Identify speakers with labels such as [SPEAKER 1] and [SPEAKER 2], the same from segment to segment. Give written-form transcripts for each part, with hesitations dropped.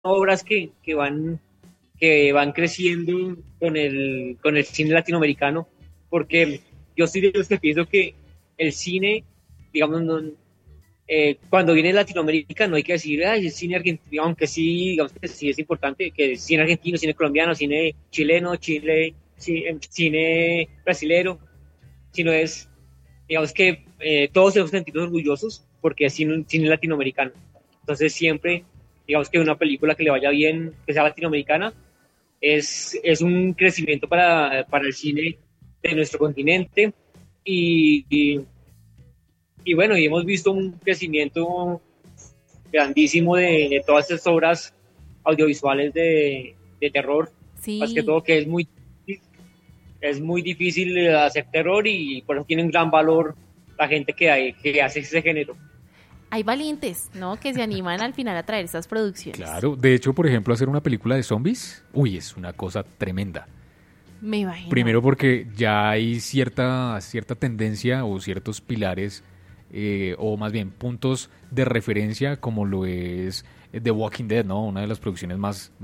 [SPEAKER 1] obras que van creciendo con el cine latinoamericano, porque yo soy de los que pienso que el cine, digamos, no, cuando viene de Latinoamérica no hay que decir, ay, el cine argentino, aunque sí, digamos que sí es importante, que el cine argentino, cine colombiano, cine chileno, cine brasilero, sino es, digamos que todos debemos sentirnos orgullosos porque es cine latinoamericano. Entonces siempre, digamos que una película que le vaya bien, que sea latinoamericana, es un crecimiento para el cine de nuestro continente y, y, y bueno, y hemos visto un crecimiento grandísimo de todas estas obras audiovisuales de terror, más que
[SPEAKER 2] Sí.
[SPEAKER 1] todo que es muy difícil hacer terror y por eso tiene un gran valor la gente que hace ese género.
[SPEAKER 2] Hay valientes, ¿no? Que se animan al final a traer estas producciones.
[SPEAKER 3] Claro, de hecho, por ejemplo, hacer una película de zombies, uy, es una cosa tremenda.
[SPEAKER 2] Me imagino.
[SPEAKER 3] Primero porque ya hay cierta tendencia o ciertos pilares, o más bien puntos de referencia, como lo es The Walking Dead, ¿no? Una de las producciones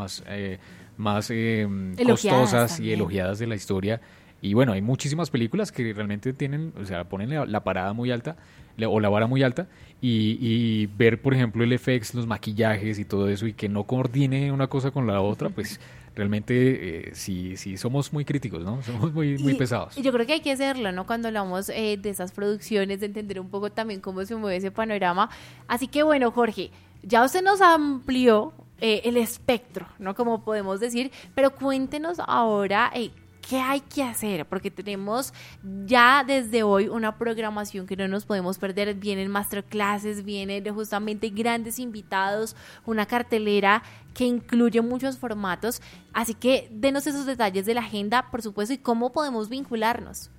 [SPEAKER 3] más
[SPEAKER 2] Elogiadas
[SPEAKER 3] costosas y
[SPEAKER 2] también.
[SPEAKER 3] elogiadas de la historia. Y bueno, hay muchísimas películas que realmente tienen, o sea, ponen la parada muy alta, o la vara muy alta, y ver, por ejemplo, el FX, los maquillajes y todo eso, y que no coordine una cosa con la otra, pues realmente sí somos muy críticos, ¿no? Somos muy
[SPEAKER 2] Y
[SPEAKER 3] pesados.
[SPEAKER 2] yo creo que hay que hacerlo, ¿no? Cuando hablamos de esas producciones, de entender un poco también cómo se mueve ese panorama. Así que bueno, Jorge, ya usted nos amplió el espectro, ¿no? Como podemos decir, pero cuéntenos ahora qué hay que hacer, porque tenemos ya desde hoy una programación que no nos podemos perder. Vienen masterclasses, vienen justamente grandes invitados, una cartelera que incluye muchos formatos. Así que denos esos detalles de la agenda, por supuesto, y cómo podemos vincularnos.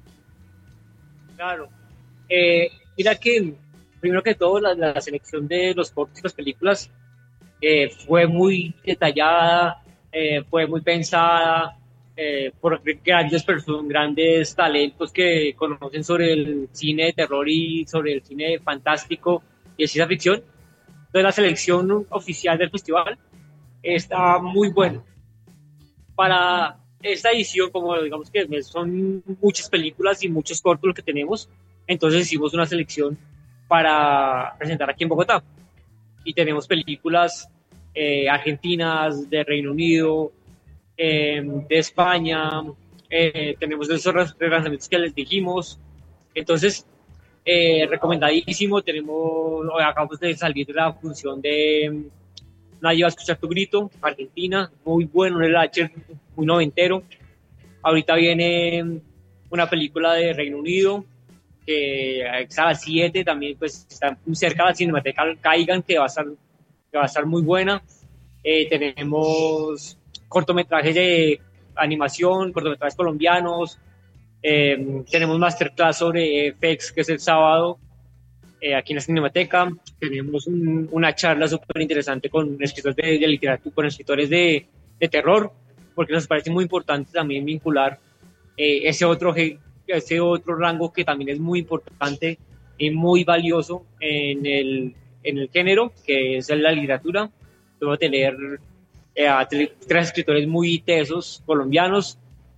[SPEAKER 1] Claro. Mira que, primero que todo, la selección de los cortos y las películas fue muy detallada, fue muy pensada por grandes personas, grandes talentos que conocen sobre el cine de terror y sobre el cine fantástico y de ciencia ficción. Entonces, la selección oficial del festival está muy buena. Para esta edición, como digamos que son muchas películas y muchos cortos los que tenemos, entonces hicimos una selección para presentar aquí en Bogotá. Y tenemos películas argentinas, de Reino Unido, de España, tenemos esos relanzamientos que les dijimos. Entonces, recomendadísimo. Acabamos de salir de la función de Nadie va a escuchar tu grito, Argentina, muy bueno, un slasher muy noventero. Ahorita viene una película de Reino Unido, que es a las 7, también pues está muy cerca de la Cinemateca Caigan, que va a estar muy buena. Tenemos cortometrajes de animación, cortometrajes colombianos, tenemos masterclass sobre FX, que es el sábado, aquí en la Cinemateca. Tenemos una charla súper interesante con escritores de literatura, con escritores de terror, porque nos parece muy importante también vincular ese otro rango que también es muy importante y muy valioso en el género, que es la literatura. Vamos a tener tres escritores muy tesos colombianos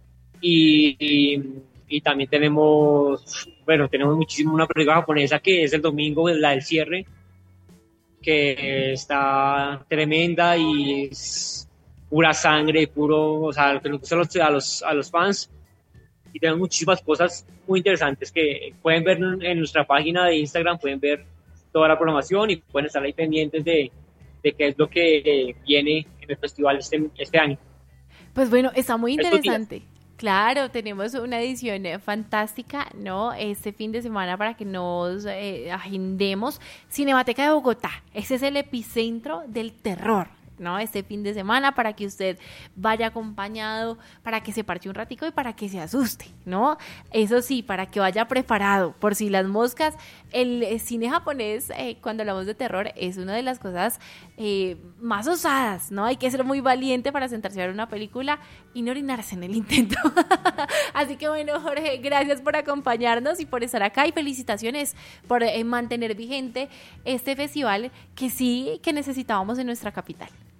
[SPEAKER 1] y también tenemos muchísimo una película japonesa que es el domingo, la del cierre, que está tremenda y es pura sangre, puro, o sea, lo que nos gusta a los fans. Y tenemos muchísimas cosas muy interesantes que pueden ver en nuestra página de Instagram, pueden ver toda la programación y pueden estar ahí pendientes de qué es lo que viene en el festival este año,
[SPEAKER 2] Pues bueno, está muy
[SPEAKER 1] estos días.
[SPEAKER 2] interesante. Claro, tenemos una edición fantástica, ¿no? Este fin de semana para que nos agendemos. Cinemateca de Bogotá, ese es el epicentro del terror, ¿no? Este fin de semana para que usted vaya acompañado, para que se parche un ratico y para que se asuste, ¿no? Eso sí, para que vaya preparado por si las moscas. El cine japonés, cuando hablamos de terror, es una de las cosas más osadas, ¿no? Hay que ser muy valiente para sentarse a ver una película y no orinarse en el intento. Así que bueno, Jorge, gracias por acompañarnos y por estar acá y felicitaciones por mantener vigente este festival que sí que necesitábamos en nuestra capital.